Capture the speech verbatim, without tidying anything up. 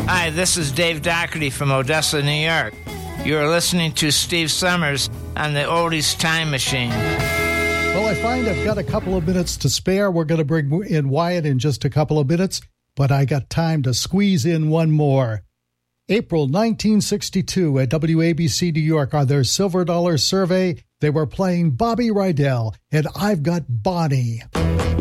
Hi, this is Dave Doherty from Odessa, New York. You're listening to Steve Summers on the Oldies Time Machine. Well, I find I've got a couple of minutes to spare. We're going to bring in Wyatt in just a couple of minutes, but I got time to squeeze in one more. April nineteen sixty-two at W A B C New York on their Silver Dollar Survey, they were playing Bobby Rydell and I've Got Bonnie.